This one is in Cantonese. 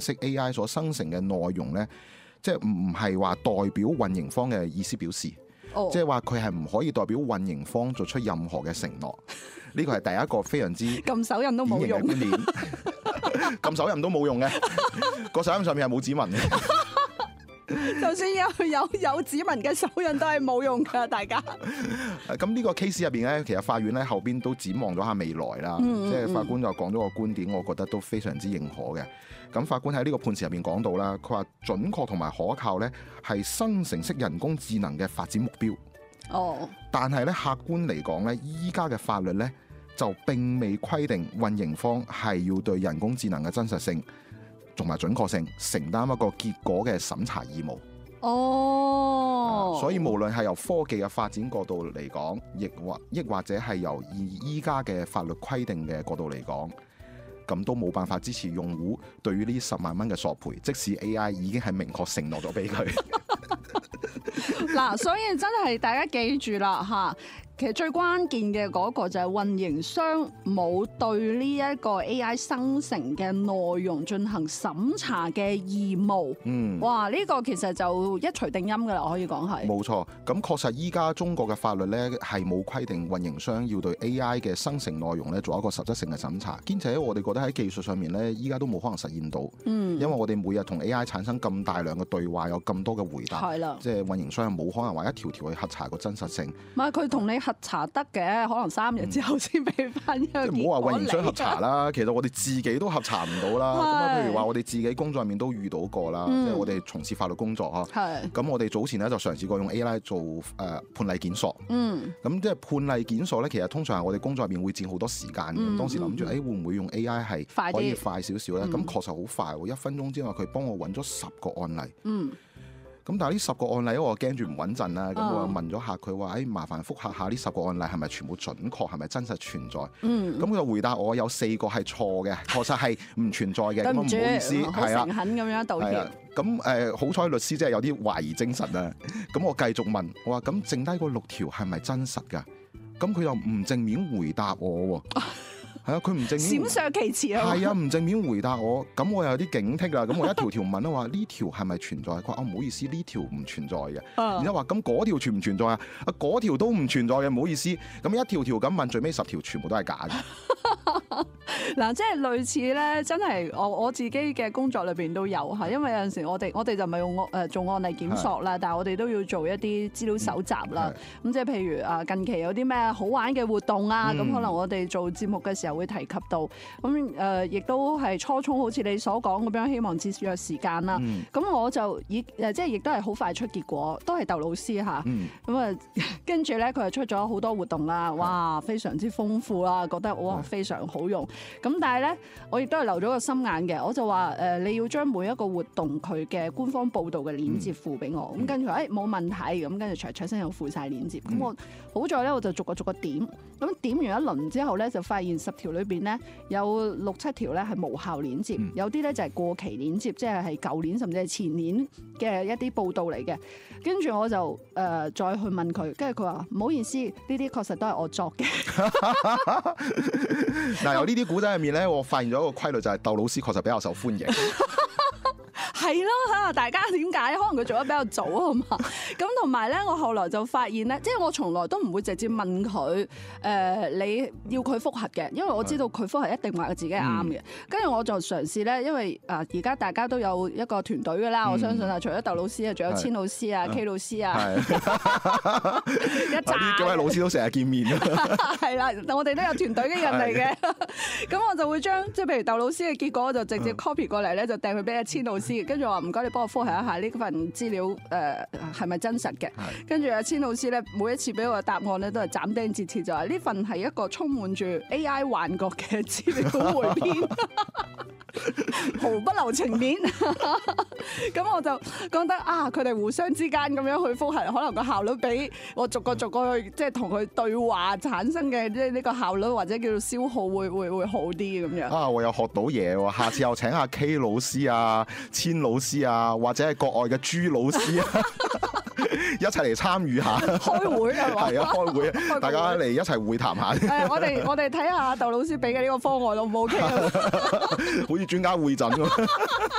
式 AI 所生成嘅內容呢，即係唔係話代表運營方嘅意思表示，即係話佢係唔可以代表運營方做出任何嘅承諾。呢個係第一個非常之撳手印都冇用， 典型嘅觀念。撳手印都冇用嘅，個手印上面係冇指紋嘅。 就算有指紋嘅手印都係冇用㗎，大家。 咁呢個 case 入邊咧，其實法院咧後邊都展望咗下未來啦，即係法官就講咗個觀點，我覺得都非常之認可嘅。咁法官喺呢個判詞入邊講到啦，佢話準確同埋可靠咧係生成式人工智能嘅發展目標。但係咧客觀嚟講咧，依家嘅法律咧就並未規定運營方係要對人工智能嘅真實性同埋準確性承擔一個結果嘅審查義務。所以無論係由科技嘅發展角度嚟講，亦或者係由依家嘅法律規定嘅角度嚟講，咁都冇辦法支持用戶對於呢10萬蚊嘅索賠，即使 AI 已經係明確承諾咗俾佢。 嗱，所以真係大家記住啦嚇。其實最關鍵嘅嗰個就係運營商冇對呢一個 AI 生成嘅內容進行審查嘅義務。哇！呢個其實就一錘定音㗎啦，我可以講係。冇錯， 咁確實依家中國嘅法律咧係冇規定運營商要對 AI 嘅生成內容咧做一個實質性嘅審查，兼且我哋覺得喺技術上面咧依家都冇可能實現到。因為我哋每日同 AI 產生咁大量嘅對話，有咁多嘅回答，即係運營商係冇可能話一條條去核查個真實性。 唔係佢同你核查得嘅，可能3日之後先俾翻一個結果。 唔好話運營商核查啦，其實我哋自己都核查唔到啦。咁譬如話我哋自己工作入面都遇到過啦，即係我哋從事法律工作嚇。咁我哋早前咧就嘗試過用 AI 做判例檢索。咁即係判例檢索咧，其實通常係我哋工作入面會佔好多時間嘅。當時諗住會唔會用 AI 係可以快少少咧？咁確實好快喎，1分鐘之內佢幫我揾咗10個案例。咁但係呢10個案例，我驚住唔穩陣啦，咁我問咗下佢話：麻煩覆核下呢10個案例係咪全部準確，係咪真實存在？咁佢就回答我有4個係錯嘅，確實係唔存在嘅。咁唔好意思， 好誠懇咁樣道歉。 咁好彩律師真係有啲懷疑精神啊！咁我繼續問，我話咁剩低嗰6條係咪真實㗎？咁佢又唔正面回答我喎。係啊，佢唔正面， 閃爍其詞啊！ 係啊，唔正面回答我，咁我又有啲警惕啦。咁我一條條問啦，話呢條係咪存在？佢話唔好意思，呢條唔存在嘅。然之後話咁嗰條存唔存在啊？嗰條都唔存在嘅，唔好意思。咁一條條咁問，最尾10條全部都係假嘅。 嗱，即係類似咧，真係我自己嘅工作裏邊都有嚇，因為有陣時我哋就唔係用做案例檢索啦，但係我哋都要做一啲資料搜集啦。咁即係譬如近期有啲咩好玩嘅活動啊，咁可能我哋做節目嘅時候會提及到。咁亦都係初衷，好似你所講咁樣，希望節約時間啦。咁我就即係亦都係好快出結果，都係竇老師嚇。咁跟住咧佢就出咗好多活動啦，哇，非常之豐富啦，覺得哇非常好用。咁但係咧，我亦都係留咗個心眼嘅，我就話你要將每一個活動佢嘅官方報導嘅鏈接附俾我，咁跟住冇問題，咁跟住卓聲又附晒鏈接，咁我好在咧我就逐個點，咁點完一輪之後咧就發現10條裏邊咧有6、7條咧係無效鏈接，有啲咧就係過期鏈接，即係舊年甚至係前年嘅一啲報導嚟嘅，跟住我就再去問佢，跟住佢話唔好意思，呢啲確實都係我作嘅。 嗱，由呢啲古仔入面咧，我發現咗一個規律，就係竇老師確實比較受歡迎。 係咯，睇下大家點解？可能佢做得比較早啊嘛。咁同埋咧，我後來就發現咧，即係我從來都唔會直接問佢你要佢覆核嘅，因為我知道佢覆核一定話佢自己係啱嘅。跟住我就嘗試咧，因為而家大家都有一個團隊㗎啦，我相信啊，除咗竇老師啊，仲有千老師啊、K 老師啊，一紮呢幾位老師都成日見面。 係啦，我哋都有團隊嘅人嚟嘅。咁我就會將即係譬如竇老師嘅結果，我就直接 copy 過嚟咧，就掟佢俾阿千老師。跟住話唔該，你幫我覆核一下呢份資料係咪真實嘅？跟住阿千老師咧，每一次俾我嘅答案咧，都係斬釘截鐵，就話呢份係一個充滿住 AI 幻覺嘅資料匯編，毫不留情面。咁我就覺得佢哋互相之間咁樣去覆核，可能個效率比我逐個去即係同佢對話產生嘅即係呢個效率或者叫做消耗會好啲咁樣。 我又學到嘢喎，下次又請下 K 老師啊、千老師啊，或者係國外嘅朱老師啊，一齊嚟參與下。 開會係嘛？ 係啊，開會，大家嚟一齊會談下。 我哋睇下竇老師俾嘅呢個方案，好唔 OK？ 好似專家會診咁。